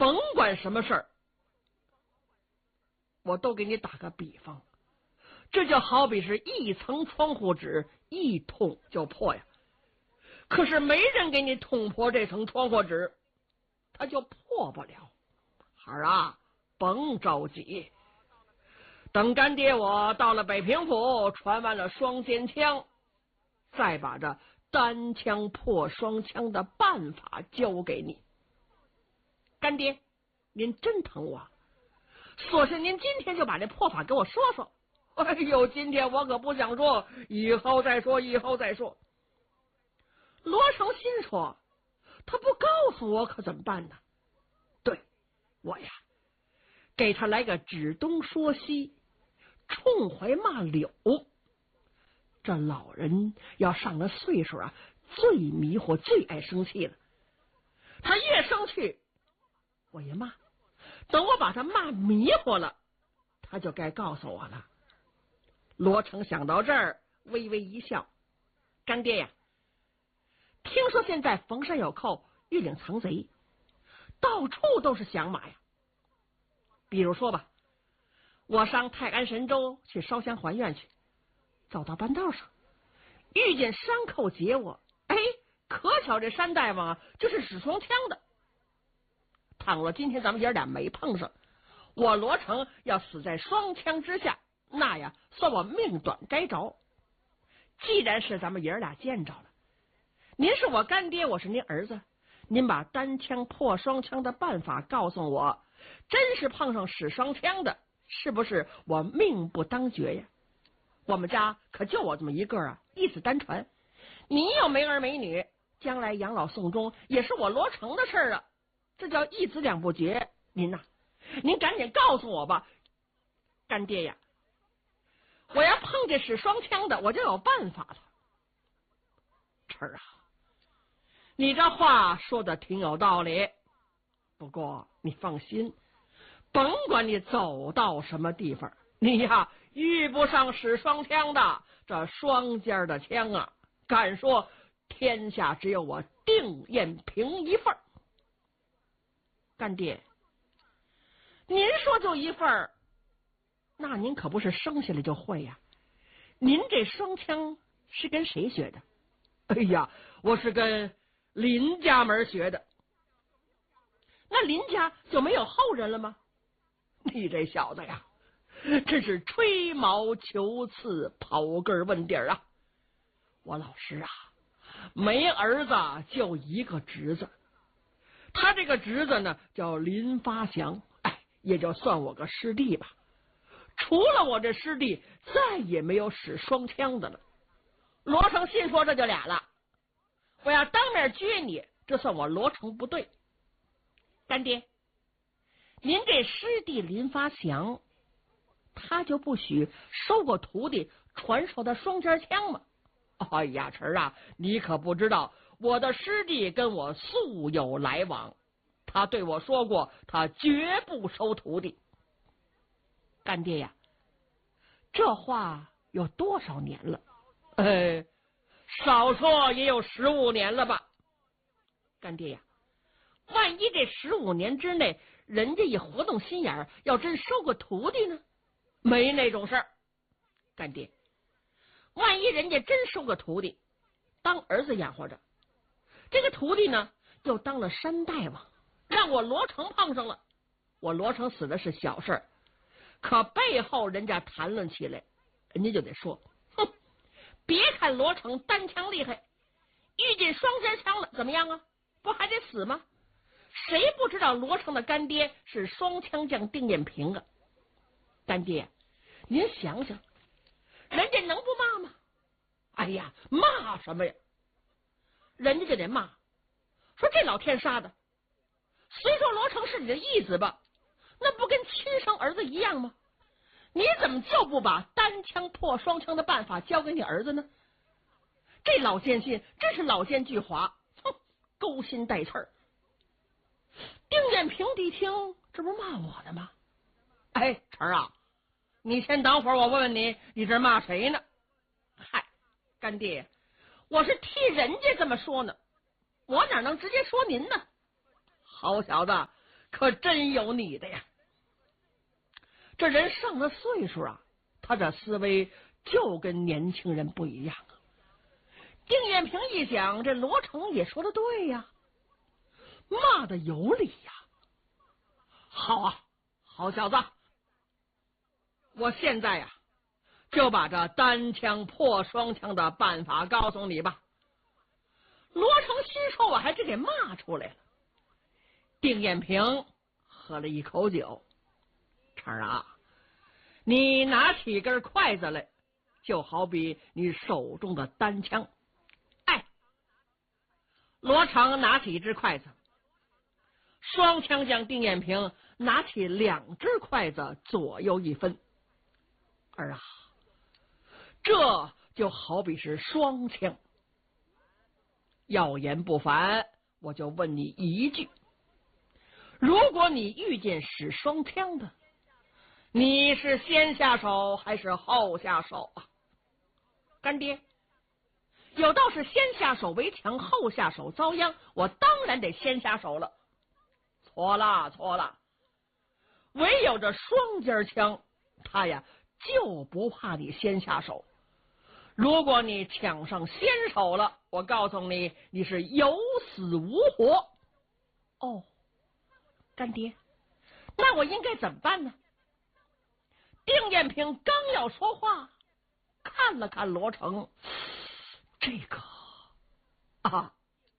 甭管什么事儿，我都给你打个比方，这就好比是一层窗户纸一捅就破呀。可是没人给你捅破这层窗户纸，它就破不了。孩儿啊，甭着急，等干爹我到了北平府，传完了双尖枪，再把这单枪破双枪的办法教给你。干爹，您真疼我，索性您今天就把这破法给我说说。哎呦，今天我可不想说，以后再说，以后再说。罗成心说，他不告诉我可怎么办呢？对，我呀，给他来个指东说西，冲怀骂柳。这老人要上了岁数啊，最迷糊，最爱生气了。他越生气，我也骂。等我把他骂迷糊了，他就该告诉我了。罗成想到这儿，微微一笑：“干爹呀，听说现在逢山有寇，玉岭藏贼，到处都是响马呀。比如说吧，我上泰安神州去烧香还愿去，走到半道上，遇见山寇劫我。哎，可巧这山大王啊，就是使双枪的。倘若今天咱们爷俩没碰上，我罗成要死在双枪之下，那呀算我命短该着。既然是咱们爷俩见着了，您是我干爹，我是您儿子，您把单枪破双枪的办法告诉我，真是碰上使双枪的，是不是我命不当绝呀？我们家可就我这么一个啊，一子单传，你又没儿没女，将来养老送终也是我罗成的事儿啊，这叫一子两不绝。您呐，您赶紧告诉我吧，干爹呀，我要碰见使双枪的，我就有办法了。晨儿啊，你这话说的挺有道理，不过你放心，甭管你走到什么地方，你呀遇不上使双枪的，这双尖的枪啊，敢说天下只有我定艳平一份。干爹，您说就一份，那您可不是生下来就会呀。您这双枪是跟谁学的？哎呀，我是跟林家门学的。那林家就没有后人了吗？你这小子呀，真是吹毛求疵，刨根问底儿啊！我老师啊，没儿子就一个侄子，他这个侄子呢叫林发祥，哎，也就算我个师弟吧。除了我这师弟，再也没有使双枪的了。罗成心说这就俩了，我要当面撅你，这算我罗成不对。干爹，您这师弟林发祥，他就不许收过徒弟传授他双尖枪吗？哎呀，晨儿啊，你可不知道，我的师弟跟我素有来往，他对我说过，他绝不收徒弟。干爹呀，这话有多少年了？少说也有15年了吧。干爹呀，万一这15年之内，人家一活动心眼儿，要真收个徒弟呢？没那种事儿。干爹，万一人家真收个徒弟，当儿子养活着，这个徒弟呢，又当了山大王，让我罗成碰上了，我罗成死的是小事儿，可背后人家谈论起来，人家就得说，哼，别看罗成单枪厉害，遇见双尖枪了，怎么样啊？不还得死吗？谁不知道罗成的干爹是双枪将丁彦平啊？干爹，您想想，人家能不骂吗？哎呀，骂什么呀？人家就得骂，说这老天杀的，虽说罗成是你的义子吧，那不跟亲生儿子一样吗？你怎么就不把单枪破双枪的办法交给你儿子呢？这老奸信真是老奸巨猾，哼，勾心带刺儿。丁彦平一听，这不是骂我呢吗？哎，晨儿啊，你先等会儿，我问问你，你这骂谁呢？嗨，干爹，我是替人家这么说呢，我哪能直接说您呢？好小子， 可真有你的呀！这人上了岁数啊，他这思维就跟年轻人不一样啊。丁彦平一想，这罗成也说的对呀，骂的有理呀。好啊，好小子，我现在呀就把这单枪破双枪的办法告诉你吧。罗成心说，我还真给骂出来了。丁彦平喝了一口酒，成儿啊，你拿起根筷子来，就好比你手中的单枪。哎，罗成拿起一只筷子，双枪将丁彦平拿起两只筷子左右一分。儿啊，这就好比是双枪。要言不凡，我就问你一句，如果你遇见使双枪的，你是先下手还是后下手啊？干爹，有道是先下手为强，后下手遭殃，我当然得先下手了。错了，错了，唯有这双尖枪，他呀就不怕你先下手。如果你抢上先手了，我告诉你，你是有死无活。哦，干爹，那我应该怎么办呢？丁彦平刚要说话，看了看罗成，这个啊，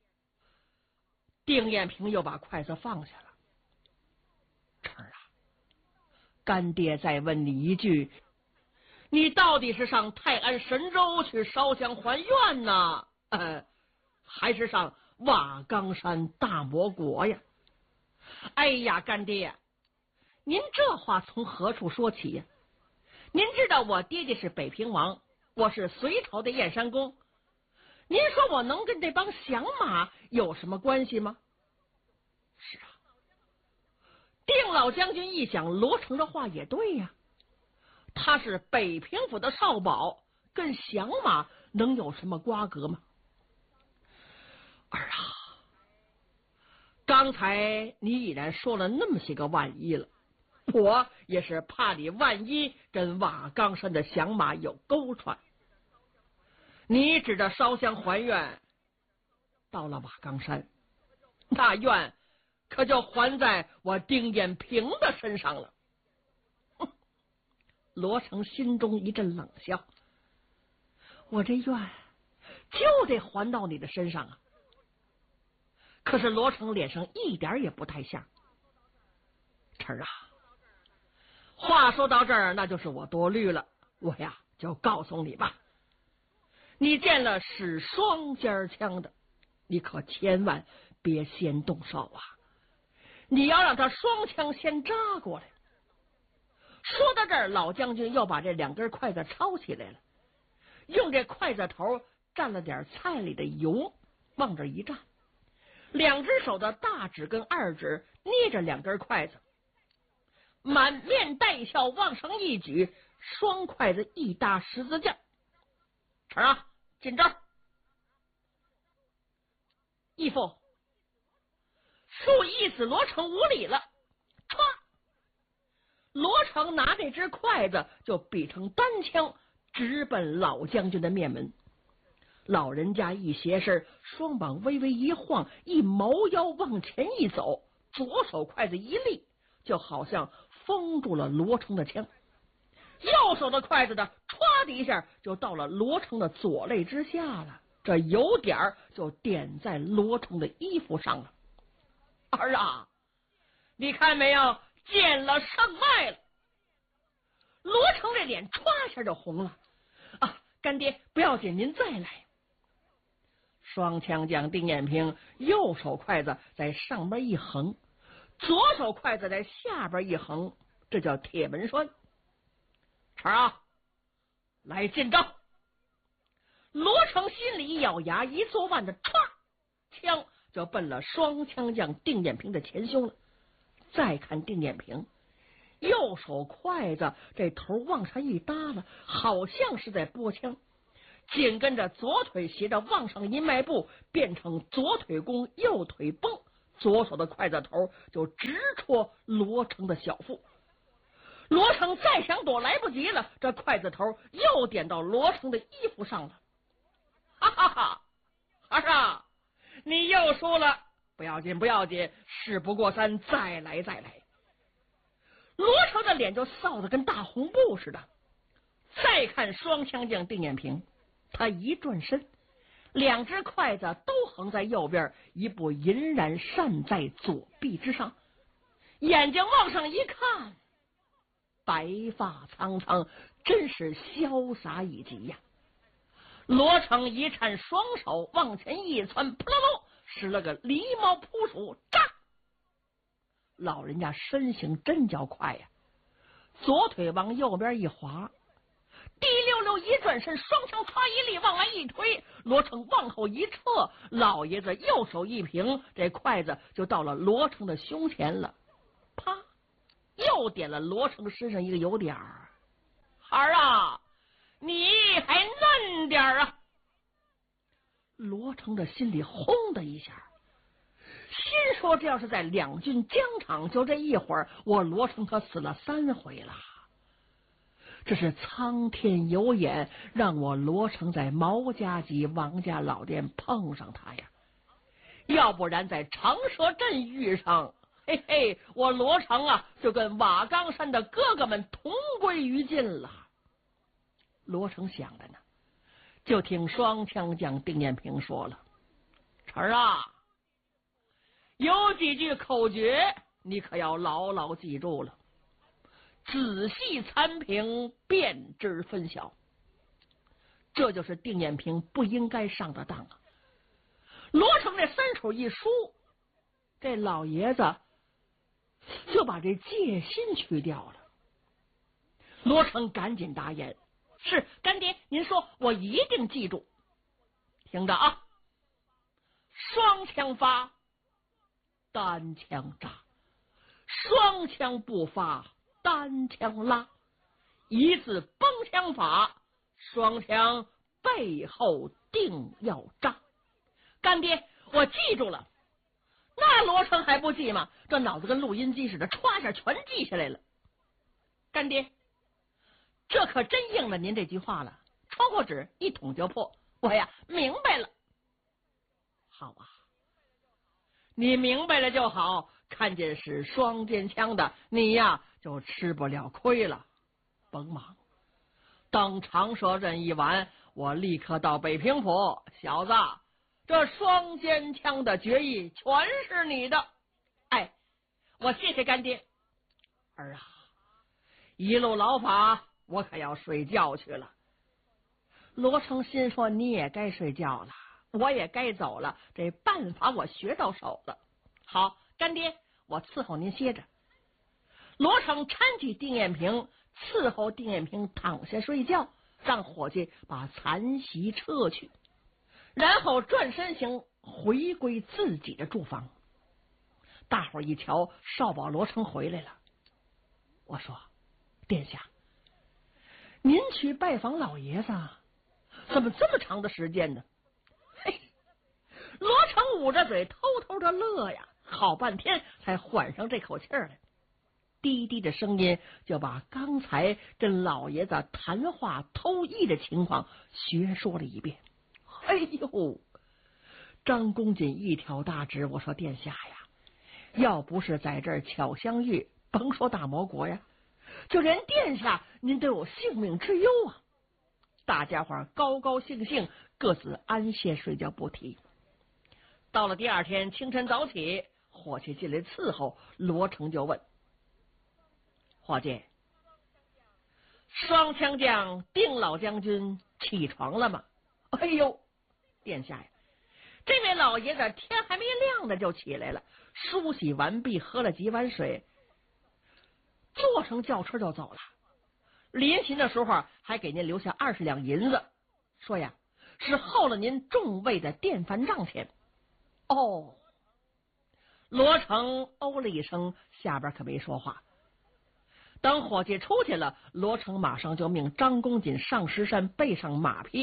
丁彦平又把筷子放下了。成儿啊，干爹再问你一句，你到底是上泰安神州去烧香还愿呢，还是上瓦岗山大魔国呀？哎呀，干爹呀，您这话从何处说起呀？您知道我爹爹是北平王，我是隋朝的燕山公，您说我能跟这帮响马有什么关系吗？是啊，丁老将军一想，罗成的话也对呀，他是北平府的少保，跟响马能有什么瓜葛吗？儿啊，刚才你已然说了那么些个万一了，我也是怕你万一跟瓦岗山的响马有勾串。你指着烧香还愿，到了瓦岗山，那愿可就还在我丁彦平的身上了。罗成心中一阵冷笑，我这愿就得还到你的身上啊。可是罗成脸上一点也不太像。成儿啊，话说到这儿，那就是我多虑了，我呀就告诉你吧，你见了使双尖枪的，你可千万别先动手啊，你要让他双枪先扎过来。说到这儿，老将军又把这两根筷子抄起来了，用这筷子头蘸了点菜里的油，往这一站，两只手的大指跟二指捏着两根筷子，满面带笑往上一举，双筷子一搭十字架。成啊，进招！义父，恕义子罗成无礼了。唰，罗成拿这只筷子就比成单枪，直奔老将军的面门。老人家一斜身，双膀微微一晃，一猫腰往前一走，左手筷子一立，就好像封住了罗成的枪。右手的筷子呢，歘的一下就到了罗成的左肋之下了，这油点就点在罗成的衣服上了。儿啊，你看没有，见了圣脉了。罗成这脸歘一下就红了。啊，干爹不要紧，您再来。双枪将丁彦平右手筷子在上边一横，左手筷子在下边一横，这叫铁门栓。成啊，来进招！罗成心里一咬牙，一做腕子，歘，枪就奔了双枪将丁彦平的前胸了。再看丁彦平，右手筷子这头往上一搭了，好像是在拨枪，紧跟着左腿斜着往上一迈步，变成左腿弓右腿绷， 左手的筷子头就直戳罗成的小腹。罗成再想躲来不及了，这筷子头又点到罗成的衣服上了。哈哈哈，和尚，你又输了，不要紧不要紧，事不过三，再来再来。罗成的脸就臊得跟大红布似的。再看双枪将定艳平，他一转身，两只筷子都横在右边，一部银髯扇在左臂之上，眼睛往上一看，白发苍苍，真是潇洒以极呀。罗成一颤双手往前一窜，扑棱棱使了个狸猫扑鼠，扎！老人家身形真叫快呀，左腿往右边一滑，滴溜溜一转身，双枪擦一力往来一推，罗成往后一撤，老爷子右手一平，这筷子就到了罗成的胸前了，啪，又点了罗成身上一个油点儿。孩儿啊，你还嫩点儿啊！罗成的心里轰的一下，心说这要是在两军疆场，就这一会儿，我罗成可死了3回了。这是苍天有眼，让我罗成在毛家集王家老店碰上他呀，要不然在长蛇阵遇上，嘿嘿，我罗成啊就跟瓦岗山的哥哥们同归于尽了。罗成想着呢，就听双枪将定艳平说了：“晨儿啊，有几句口诀，你可要牢牢记住了。仔细参评，便知分晓。”这就是定艳平不应该上的当啊！罗成这3处一输，这老爷子就把这戒心去掉了。罗成赶紧答言：“是干爹，您说，我一定记住。听着啊，双枪发，单枪扎，双枪不发，单枪拉，一字崩枪法，双枪背后定要扎。干爹，我记住了。”那罗成还不记吗？这脑子跟录音机似的，歘一下全记下来了。干爹，这可真应了您这句话了，窗户纸一捅就破，我呀明白了。好啊，你明白了就好，看见是双尖枪的，你呀就吃不了亏了。甭忙，等长蛇阵一完，我立刻到北平府。小子，这双尖枪的决议全是你的。哎，我谢谢干爹。儿啊，一路劳法，我可要睡觉去了。罗成心说：“你也该睡觉了，我也该走了，这办法我学到手了。好，干爹，我伺候您歇着。”罗成搀起定艳平，伺候定艳平躺下睡觉，让伙计把残席撤去，然后转身行回归自己的住房。大伙儿一瞧，少保罗成回来了。我说：“殿下，您去拜访老爷子，怎么这么长的时间呢？”嘿，罗成捂着嘴偷偷的乐呀，好半天才缓上这口气来，低低的声音就把刚才跟老爷子谈话偷艺的情况学说了一遍。哎呦，张公瑾一挑大指，我说：“殿下呀，要不是在这儿巧相遇，甭说大魔国呀，就连殿下您都有性命之忧啊！”大家伙高高兴兴，各自安歇睡觉不提。到了第二天清晨早起，伙计进来伺候，罗成就问：“伙计，双枪将定老将军起床了吗？”“哎呦，殿下呀，这位老爷子天还没亮呢就起来了，梳洗完毕，喝了几碗水，坐上轿车就走了。临行的时候还给您留下20两银子，说呀是候了您众位的电饭账钱。”哦，罗成哦了一声，下边可没说话。等伙计出去了，罗成马上就命张公瑾上石山，背上马匹，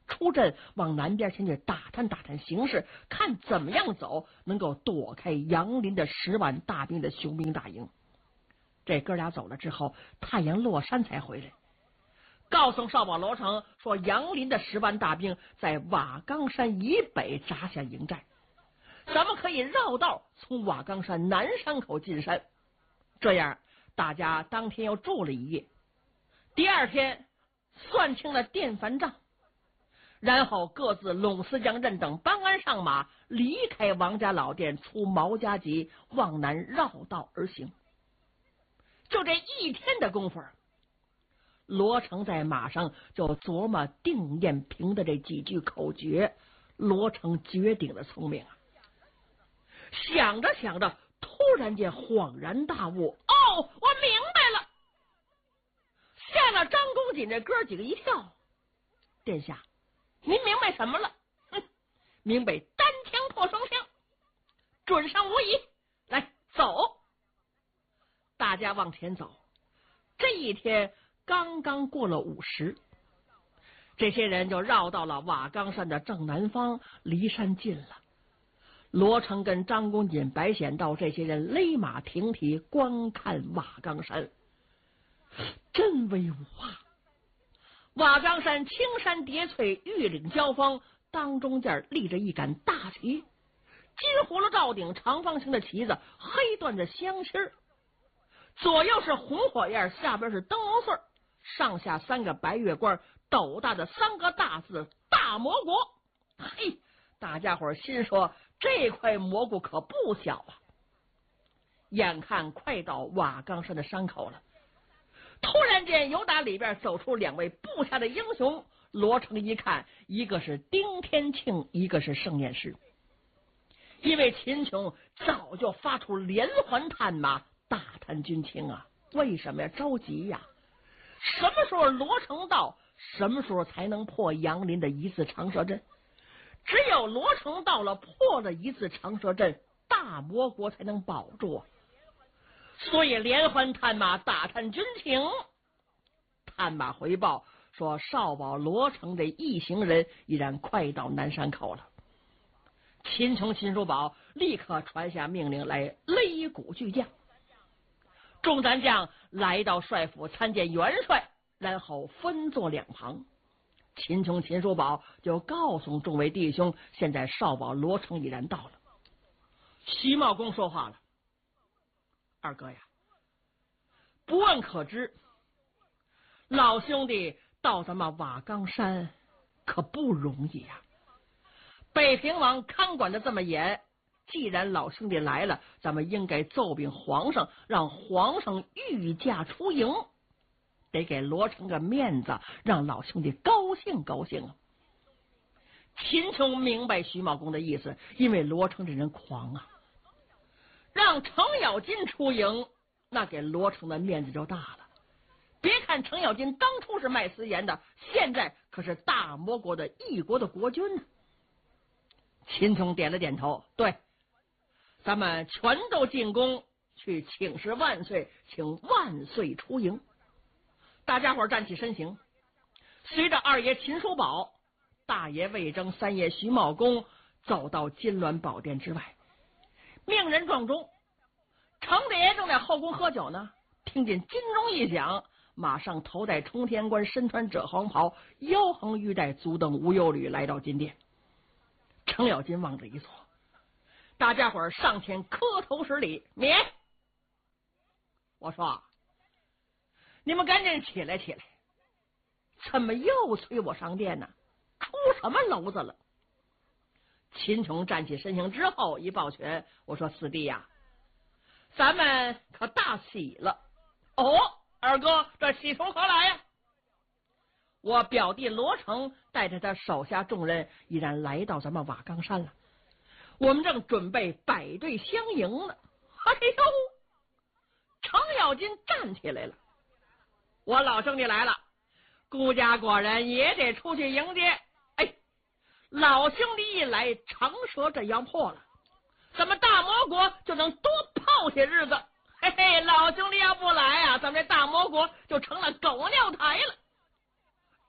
出阵往南边前去打探打探形势，看怎么样走能够躲开杨林的10万大兵的雄兵大营。这哥俩走了之后，太阳落山才回来，告诉少保罗成说，杨林的10万大兵在瓦岗山以北扎下营寨，咱们可以绕道从瓦岗山南山口进山。这样大家当天又住了一夜，第二天算清了电幡账，然后各自拢司将任等班鞍上马，离开王家老店，出毛家集，往南绕道而行。就这一天的功夫，罗成在马上就琢磨定艳平的这几句口诀。罗成绝顶的聪明啊！想着想着，突然间恍然大悟，哦，我明白了！吓了张公瑾这哥几个一跳。殿下，您明白什么了？明白单枪破双枪，准上无疑。来，走！大家往前走。这一天刚刚过了午时，这些人就绕到了瓦岗山的正南方，离山近了。罗成跟张公瑾、白显道这些人勒马停蹄观看瓦岗山，真威武啊！瓦岗山青山叠翠，玉岭交锋，当中间立着一杆大旗，金葫芦罩顶，长方形的旗子，黑缎子镶芯，左右是红火焰，下边是灯笼穗，上下3个白月光，斗大的3个大字大魔国。嘿，大家伙心说，这块蘑菇可不小啊！眼看快到瓦岗山的山口了，突然间由打里边走出2位部下的英雄。罗成一看，一个是丁天庆，一个是盛彦师。因为秦琼早就发出连环探马打探军情啊，为什么呀？着急呀！什么时候罗成到，什么时候才能破杨林的一字长蛇阵？只有罗成到了，破了一字长蛇阵，大魔国才能保住啊！所以连环探马打探军情。探马回报说，少保罗成这一行人已然快到南山口了。秦琼、秦叔宝立刻传下命令来，擂鼓巨将。众战将来到帅府参见元帅，然后分坐2旁。秦琼、秦叔宝就告诉众位弟兄，现在少保罗成已然到了。徐茂公说话了：“二哥呀，不问可知，老兄弟到咱们瓦岗山可不容易呀。北平王看管的这么严，既然老兄弟来了，咱们应该奏禀皇上，让皇上御驾出营，得给罗成个面子，让老兄弟高兴高兴啊。”秦琼明白徐茂公的意思，因为罗成这人狂啊，让程咬金出营，那给罗成的面子就大了。别看程咬金当初是卖私盐的，现在可是大魔国的一国的国君呢。秦琼点了点头，对，咱们全都进宫去请示万岁，请万岁出营。大家伙站起身形，随着二爷秦叔宝、大爷魏征、三爷徐茂公走到金銮宝殿之外。命人撞钟，程大爷正在后宫喝酒呢，听见金钟一响，马上头戴冲天冠，身穿赭黄袍，腰横玉带，足蹬无忧履，来到金殿。程咬金往这一坐，大家伙上前磕头施礼。免！我说，你们赶紧起来起来，怎么又催我上殿呢？出什么娄子了？秦琼站起身形之后一抱拳，我说：“四弟呀，咱们可大喜了。”哦，二哥，这喜从何来呀？我表弟罗成带着他手下众人已然来到咱们瓦岗山了，我们正准备摆队相迎呢。哎呦，程咬金站起来了，我老兄弟来了，顾家果然也得出去迎接。哎，老兄弟一来，长蛇阵要破了，咱们大魔国就能多泡些日子。嘿嘿，老兄弟要不来啊，咱们这大魔国就成了狗尿台了。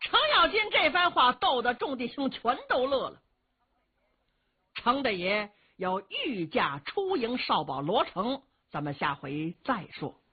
程咬金这番话逗得众弟兄全都乐了。程大爷要御驾出迎少保罗成，咱们下回再说。